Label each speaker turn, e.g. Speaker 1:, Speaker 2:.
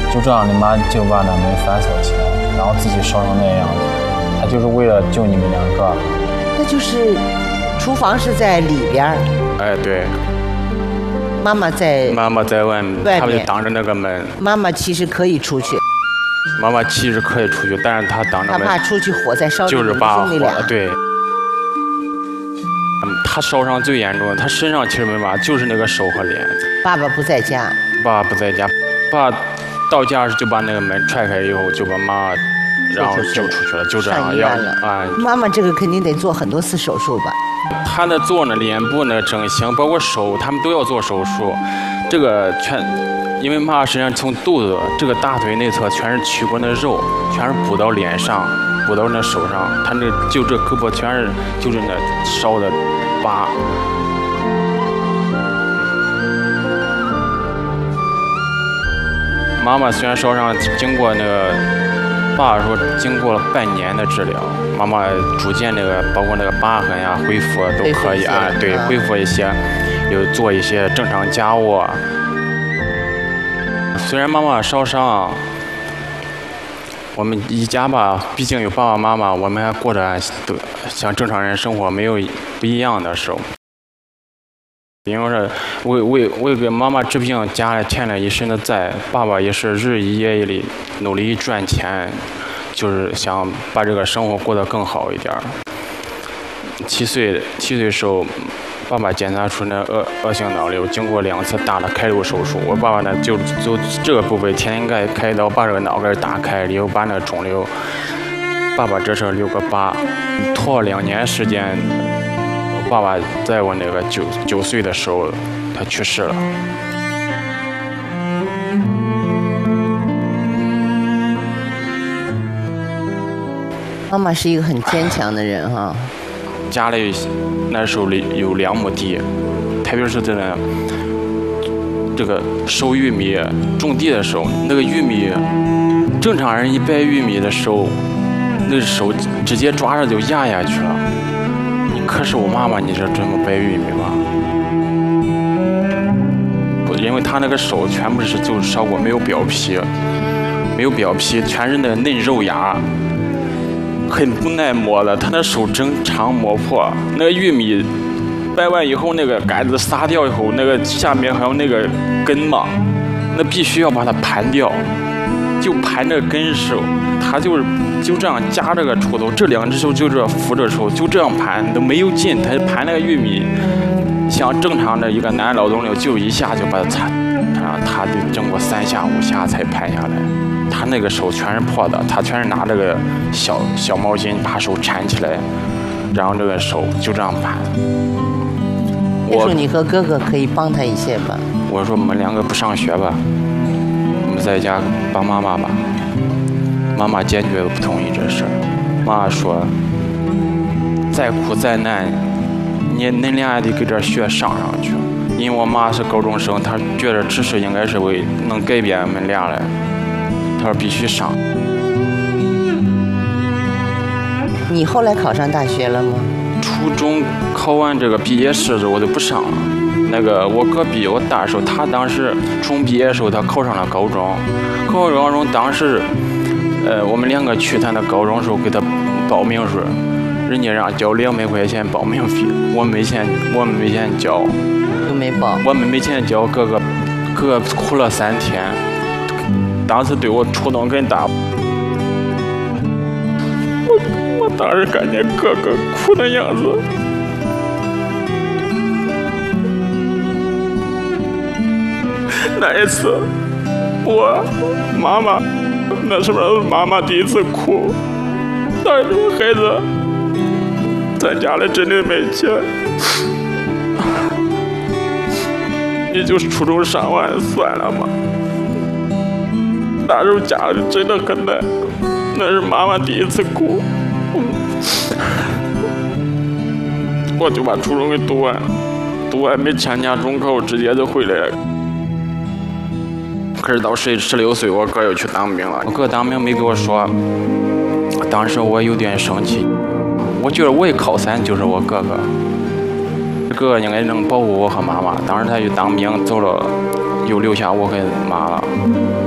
Speaker 1: 就这样，你妈就把那门反锁起来，然后自己烧成那样子。她就是为了救你们2个。
Speaker 2: 那就是厨房是在里边儿。
Speaker 3: 哎，对。
Speaker 2: 妈妈在
Speaker 3: 外面，他们就挡着那个门。
Speaker 2: 妈妈其实可以出去。
Speaker 3: 妈妈其实可以出去，但是她挡着门。
Speaker 2: 她怕出去火再烧。
Speaker 3: 就是把火，对。她烧伤最严重，她身上其实没嘛，就是那个手和脸。
Speaker 2: 爸爸不在家。
Speaker 3: 爸爸不在家，爸到家时就把那个门踹开以后，就把妈然后救出去了，就这样
Speaker 2: 妈妈这个肯定得做很多次手术吧？
Speaker 3: 她那做那脸部那整形，包括手，他们都要做手术。这个因为妈身上从肚子这个大腿内侧全是取过那肉，全是补到脸上，补到那手上，她就这胳膊全是就是那烧的疤。妈妈虽然烧伤，经过那个，爸爸说经过了半年的治疗，妈妈逐渐那个包括那个疤痕呀恢复都可以啊，对，恢复一些，有做一些正常家务。虽然妈妈烧伤，我们一家吧，毕竟有爸爸妈妈，我们还过着都像正常人生活，没有不一样的时候。因为是为给妈妈治病，家里欠了一身的债，爸爸也是日以夜以努力赚钱，就是想把这个生活过得更好一点。7岁时候，爸爸检查出那恶性脑瘤，经过2次大的开颅手术，我爸爸呢就这个部位天天开刀把这个脑盖打开，以后把那个肿瘤，爸爸这是留个疤，拖了2年时间。爸爸在我那个9岁的时候，他去世了。
Speaker 2: 妈妈是一个很坚强的人哈。
Speaker 3: 家里那时候有2亩地，特别是在那这个收玉米、种地的时候，那个玉米，正常人一掰玉米的时候，那手直接抓着就压下去了。可是我妈妈，你这怎么掰玉米吗？因为她那个手全部是就烧过，没有表皮，全是那嫩肉芽，很不耐磨的。她那手正常磨破，那个玉米掰完以后，那个杆子撒掉以后，那个下面还有那个根嘛，那必须要把它盘掉，就盘着根时候，她就这样夹着个锄头，这2只手就这扶着手，就这样盘，都没有劲。他盘那个玉米，像正常的一个男劳动力，就一下就把它他得整过3下5下才盘下来。他那个手全是破的，他全是拿这个小毛巾把手缠起来，然后这个手就这样盘。
Speaker 2: 那时候你和哥哥可以帮他一些吧？
Speaker 3: 我说我们2个不上学吧，我们在家帮妈妈吧。妈妈坚决不同意这事儿。妈妈说：“再苦再难，恁俩也得给这学上去。”因为我妈是高中生，她觉得知识应该是能改变我们俩的。她说必须上。
Speaker 2: 你后来考上大学了吗？
Speaker 3: 初中考完这个毕业试我就不上了。那个我隔壁我大时候，他当时初中毕业的时候，他考上了高中。考上高中当时。我们2个去他那高中的时候给他报名时，人家让交200块钱报名费，我们没钱交，
Speaker 2: 就没报。
Speaker 3: 我们没钱交，哥哥哭了3天，当时对我触动更大。我当时看见哥哥哭的样子，那一次，我妈妈。那是不是妈妈第一次哭？但是孩子，咱家里真的没钱，你就初中上完算了吧。那时候家里真的很难，那是妈妈第一次哭，我就把初中给读完了，读完没参加中考，直接就回来了。可是到16岁，我哥又去当兵了。我哥当兵没给我说，当时我有点生气。我觉得我一考3就是我哥哥，哥哥应该能保护我和妈妈。当时他去当兵走了，又留下我跟妈了。